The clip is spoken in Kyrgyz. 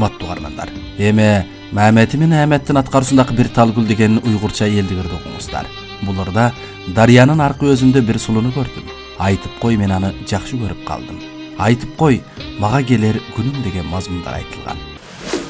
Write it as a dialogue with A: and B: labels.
A: урматтуу угармандар. Эми Мамети мен Ахметтин аткаруусундагы бир талгүл деген уйгурча элдигирди окуңуздар. Буларда Дарыянын аркы өзүндө бир сулууну көрдүм. Айтып кой, мен аны жакшы көрүп калдым. Айтып кой, мага келер күнүм деген мазмундар айтылган.